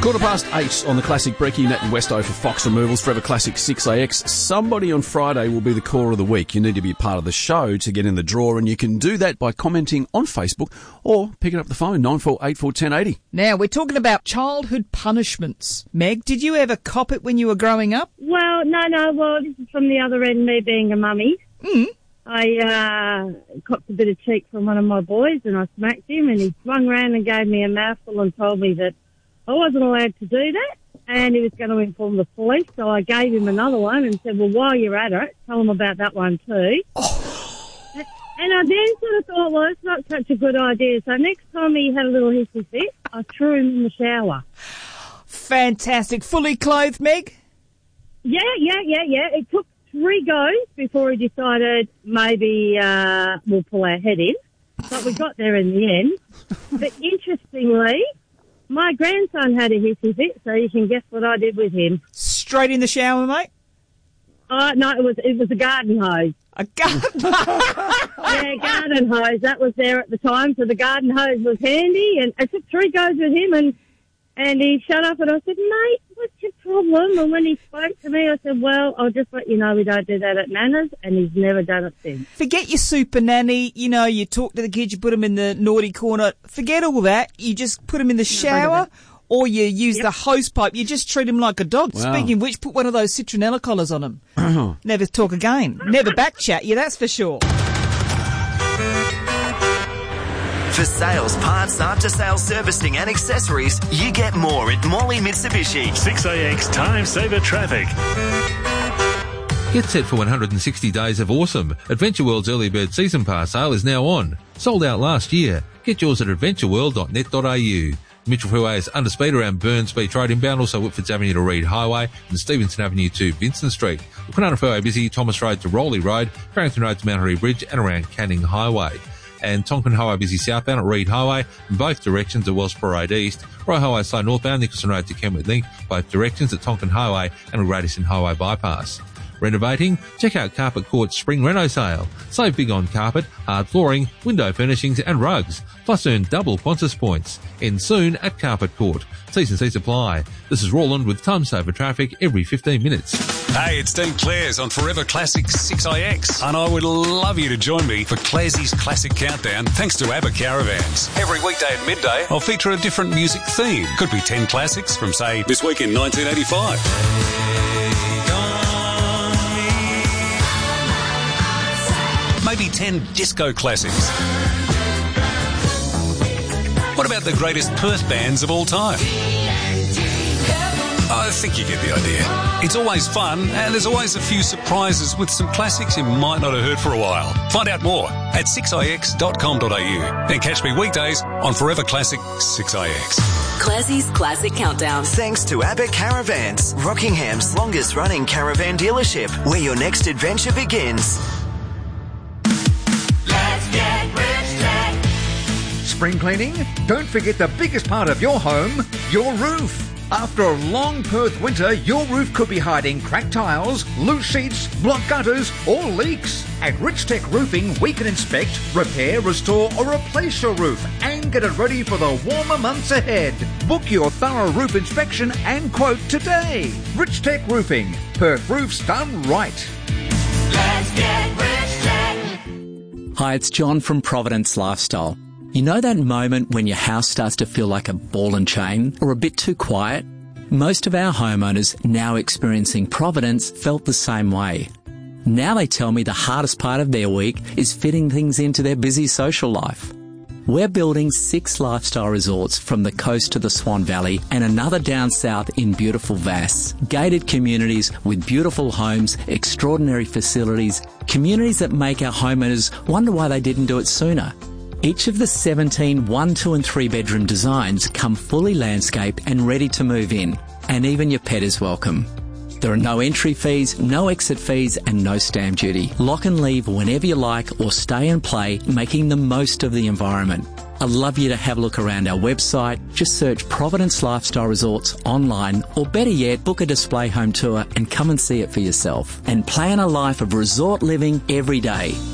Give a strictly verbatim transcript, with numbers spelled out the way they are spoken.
Quarter past eight on the classic Brecky, Nat and Westo for Fox Removals, Forever Classic six A X. Somebody on Friday will be the caller of the week. You need to be a part of the show to get in the draw, and you can do that by commenting on Facebook or picking up the phone, nine four eight four, one zero eight zero. Now, we're talking about childhood punishments. Meg, did you ever cop it when you were growing up? Well, no, no, well, this is from the other end, me being a mummy. Mm. I uh, copped a bit of cheek from one of my boys, and I smacked him, and he swung round and gave me a mouthful and told me that I wasn't allowed to do that, and he was going to inform the police, so I gave him another one and said, well, while you're at it, tell him about that one too. Oh. And I then sort of thought, well, it's not such a good idea. So next time he had a little hissy fit, I threw him in the shower. Fantastic. Fully clothed, Meg? Yeah, yeah, yeah, yeah. It took three goes before he decided maybe uh, we'll pull our head in. But we got there in the end. But interestingly, my grandson had a hissy fit, so you can guess what I did with him. Straight in the shower, mate? Uh, no, it was it was a garden hose. A garden Yeah, garden hose. That was there at the time, so the garden hose was handy. And I took three goes with him, and and he shut up, and I said, mate, what's your problem? And when he spoke to me, I said, well, I'll just let you know we don't do that at Nana's, and he's never done it since. Forget your super nanny. You know, you talk to the kids, you put them in the naughty corner. Forget all that. You just put them in the shower, or you use Yep. the hose pipe. You just treat them like a dog. Wow. Speaking of which, put one of those citronella collars on them. Never talk again. Never back chat you, that's for sure. For sales, parts, after-sales servicing and accessories, you get more at Morley Mitsubishi. six A X Time Saver Traffic. Get set for one hundred sixty days of awesome. Adventure World's Early Bird Season Pass sale is now on. Sold out last year. Get yours at adventure world dot net dot a u. Mitchell Freeway is under speed around Burns Beach Road inbound, also Whitfords Avenue to Reed Highway and Stevenson Avenue to Vincent Street. The Kwinana Freeway busy, Thomas Road to Rowley Road, Farrington Road to Mount Harry Bridge and around Canning Highway. And Tonkin Highway busy southbound at Reed Highway in both directions at Wellsborough Road East. Roy Highway slow northbound, Nicholson Road to Kentwood Link, both directions at Tonkin Highway and Radisson Highway Bypass. Renovating? Check out Carpet Court's Spring Reno Sale. Save big on carpet, hard flooring, window furnishings and rugs. Plus earn double Qantas points. End soon at Carpet Court. Cease and cease apply. This is Roland with Time Saver Traffic every fifteen minutes. Hey, it's Dean Clares on Forever Classic six A X, and I would love you to join me for Claresy's Classic Countdown thanks to ABBA Caravans. Every weekday at midday, I'll feature a different music theme. Could be ten classics from, say, this week in nineteen eighty-five. Maybe ten disco classics. What about the greatest Perth bands of all time? I think you get the idea. It's always fun, and there's always a few surprises with some classics you might not have heard for a while. Find out more at six i x dot com dot a u. Then catch me weekdays on Forever Classic six I X. Classy's Classic Countdown. Thanks to ABBA Caravans, Rockingham's longest running caravan dealership, where your next adventure begins. Spring cleaning? Don't forget the biggest part of your home, your roof. After a long Perth winter, your roof could be hiding cracked tiles, loose sheets, blocked gutters, or leaks. At Rich Tech Roofing, we can inspect, repair, restore, or replace your roof and get it ready for the warmer months ahead. Book your thorough roof inspection and quote today. Rich Tech Roofing, Perth roofs done right. Let's get Rich Tech. Hi, it's John from Providence Lifestyle. You know that moment when your house starts to feel like a ball and chain or a bit too quiet? Most of our homeowners now experiencing Providence felt the same way. Now they tell me the hardest part of their week is fitting things into their busy social life. We're building six lifestyle resorts from the coast to the Swan Valley and another down south in beautiful Vass. Gated communities with beautiful homes, extraordinary facilities, communities that make our homeowners wonder why they didn't do it sooner. Each of the seventeen one, two and three bedroom designs come fully landscaped and ready to move in, and even your pet is welcome. There are no entry fees, no exit fees and no stamp duty. Lock and leave whenever you like or stay and play, making the most of the environment. I'd love you to have a look around our website. Just search Providence Lifestyle Resorts online, or better yet, book a display home tour and come and see it for yourself. And plan a life of resort living every day.